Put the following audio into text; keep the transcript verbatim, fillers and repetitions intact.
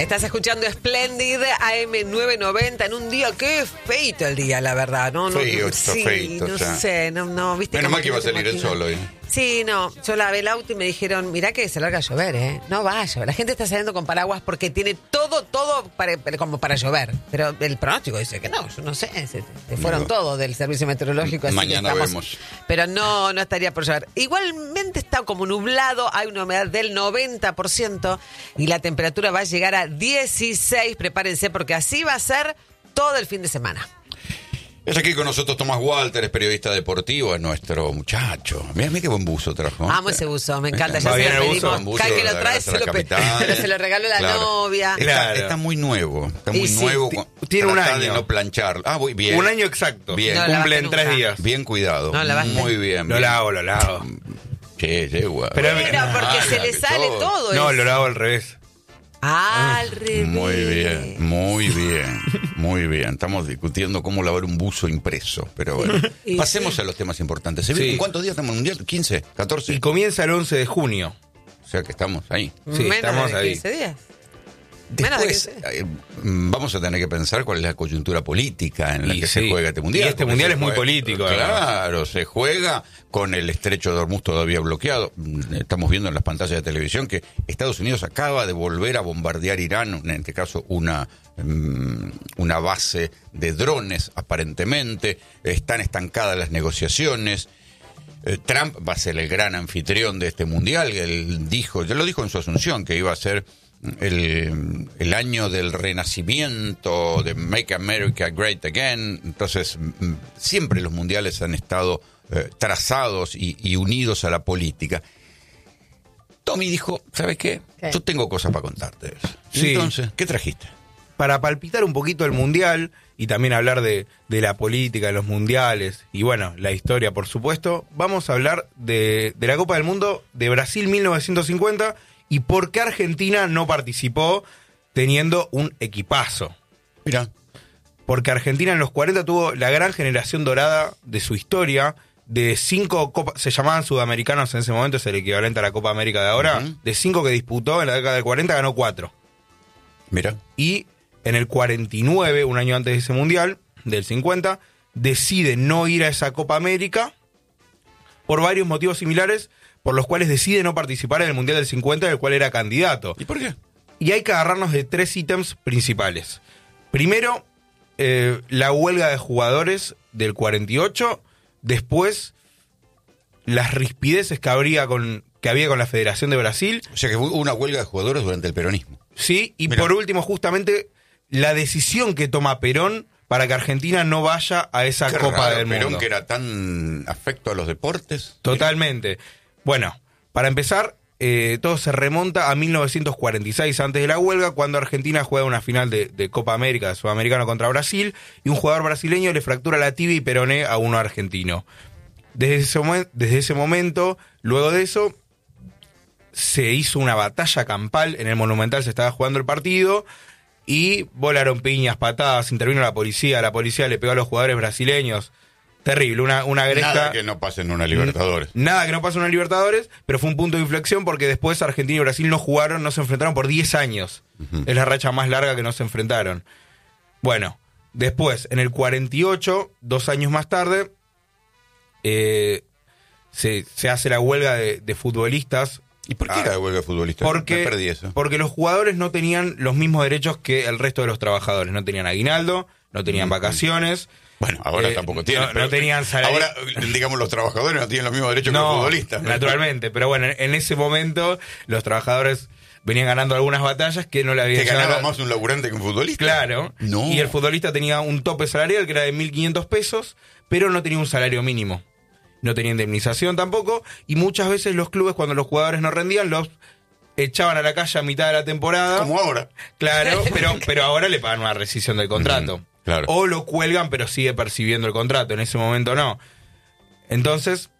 Estás escuchando Splendid A M novecientos noventa en un día que es feito el día, la verdad, ¿no? no Feito, está sí, feito, no ya. sé, no, no, viste. Menos como mal que iba a no te salir el imaginas. sol hoy. Sí, no, yo lavé el auto y me dijeron, mirá que se larga a llover, ¿eh? No va a llover. La gente está saliendo con paraguas porque tiene todo, todo para, como para llover. Pero el pronóstico dice que no, yo no sé, se, se fueron No. todos del servicio meteorológico. Así Mañana que estamos, vemos. Pero no, no estaría por llover. Igualmente está como nublado, hay una humedad del noventa por ciento y la temperatura va a llegar a dieciséis. Prepárense porque así va a ser todo el fin de semana. Es aquí con nosotros Tomás Walter, es periodista deportivo, es nuestro muchacho. Mira, mira qué buen buzo trajo. Amo ese buzo, me encanta. Ya Va se bien lo el pedimos. buzo, buzo Cada que de lo la trae Gracia se de lo, las pe- Capitales. pero se lo regaló la Claro. novia. Está, Claro. está muy nuevo, está Y muy sí, nuevo. ti- cu- tiene un Tratá año. de no plancharlo. Ah, muy bien. Un año exacto. Bien. No, Cumple lavaste en tres nunca. días. Bien cuidado. No, lavaste. Muy bien. Lo bien. lavo, lo lavo. Che, yegua. Pero- Pero porque Ah, se le que sale todo. todo. No, eso. lo lavo al revés. Al revés. Muy bien, muy bien, muy bien. Estamos discutiendo cómo lavar un buzo impreso, pero bueno. Y Pasemos sí. a los temas importantes. ¿Se Sí. ve ¿En cuántos días estamos en el Mundial? ¿quince? ¿catorce? Y comienza el once de junio. O sea que estamos ahí. Sí, Menos estamos de ahí. quince días. Menos de Después, quince. eh, vamos a tener que pensar cuál es la coyuntura política en la Y que se sí. juega este mundial. Y este porque mundial se es muy juega- político, Claro, se juega con el estrecho de Hormuz todavía bloqueado. Mm, Estamos viendo en las pantallas de televisión que Estados Unidos acaba de volver a bombardear Irán, en este caso una, mm, una base de drones aparentemente. Están estancadas las negociaciones. Eh, Trump va a ser el gran anfitrión de este mundial. Él dijo, ya lo dijo en su asunción, que iba a ser el, el año del renacimiento, de Make America Great Again. Entonces, mm, siempre los mundiales han estado eh, trazados y, y unidos a la política. Tommy dijo, ¿sabes qué? ¿Qué? Yo tengo cosas para contarte. Sí. Entonces, ¿qué trajiste? Para palpitar un poquito el mundial y también hablar de, de la política de los mundiales y bueno, la historia por supuesto, vamos a hablar de, de la Copa del Mundo de Brasil mil novecientos cincuenta y por qué Argentina no participó teniendo un equipazo. Mira, Porque Argentina en los cuarenta tuvo la gran generación dorada de su historia, de cinco copas, se llamaban sudamericanos en ese momento, es el equivalente a la Copa América de ahora, Ujú. de cinco que disputó en la década del cuarenta ganó cuatro. mira. Y en el cuarenta y nueve, un año antes de ese mundial, del cincuenta, decide no ir a esa Copa América por varios motivos similares, por los cuales decide no participar en el mundial del cincuenta, del cual era candidato. ¿Y por qué? Y hay que agarrarnos de tres ítems principales. Primero, eh, la huelga de jugadores del cuarenta y ocho. Después, las rispideces que, habría con, que había con la Federación de Brasil. O sea que hubo una huelga de jugadores durante el peronismo. Sí, y Mirá. por último, justamente, la decisión que toma Perón para que Argentina no vaya a esa Qué Copa raro, del Perón, Mundo. que era tan afecto a los deportes. Totalmente. Bueno, para empezar, eh, todo se remonta a mil novecientos cuarenta y seis, antes de la huelga, cuando Argentina juega una final de, de Copa América, de Sudamericano contra Brasil, y un jugador brasileño le fractura la tibia y peroné a uno argentino. Desde ese, momen- desde ese momento, luego de eso, se hizo una batalla campal, en el Monumental se estaba jugando el partido, y volaron piñas, patadas, intervino la policía, la policía le pegó a los jugadores brasileños. Terrible, una, una gresca. Nada que no pase en una Libertadores. Nada que no pasó en una Libertadores, pero fue un punto de inflexión porque después Argentina y Brasil no jugaron, no se enfrentaron por diez años. Ujú. Es la racha más larga que no se enfrentaron. Bueno, después, en el cuarenta y ocho, dos años más tarde, eh, se, se hace la huelga de, de futbolistas. ¿Y por qué Ah, era la huelga de futbolistas? Porque, Me perdí eso. porque los jugadores no tenían los mismos derechos que el resto de los trabajadores. No tenían aguinaldo, no tenían Mm. vacaciones. Bueno, ahora eh, tampoco tienen. no- pero no tenían salario. Ahora, digamos, los trabajadores no tienen los mismos derechos que los futbolistas. ¿no? naturalmente. Pero bueno, en ese momento los trabajadores venían ganando algunas batallas que no le habían ¿Que ganaba llegado- más un laburante que un futbolista? Claro. No. Y el futbolista tenía un tope salarial que era de mil quinientos pesos, pero no tenía un salario mínimo. No tenía indemnización tampoco. Y muchas veces los clubes, cuando los jugadores no rendían, los echaban a la calle a mitad de la temporada. Como ahora. Claro, pero, pero ahora le pagan una rescisión del contrato. Ujú, claro. O lo cuelgan, pero sigue percibiendo el contrato. En ese momento no. Entonces,